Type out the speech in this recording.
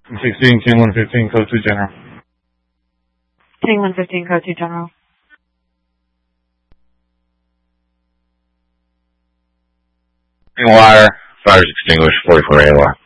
16, King 115, code 2 general. King 115, code 2 general. Wire, fire's extinguished, 44 AOR.